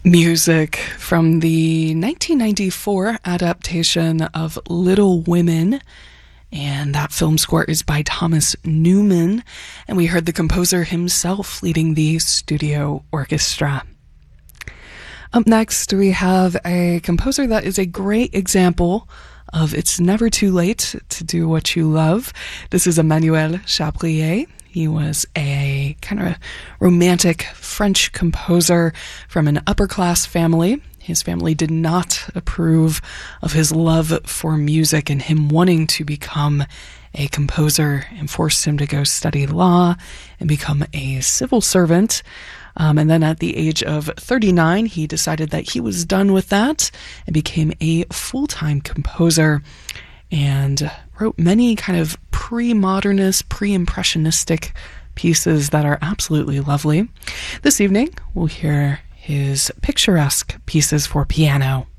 Music from the 1994 adaptation of Little Women, and that film score is by Thomas Newman, and we heard the composer himself leading the studio orchestra. Up next, we have a composer that is a great example of it's never too late to do what you love. This is Emmanuel Chabrier. He was a kind of romantic French composer from an upper-class family. His family did not approve of his love for music and him wanting to become a composer, and forced him to go study law and become a civil servant. And then at the age of 39, he decided that he was done with that and became a full-time composer and wrote many kind of pre-modernist, pre-impressionistic pieces that are absolutely lovely. This evening, we'll hear his picturesque pieces for piano.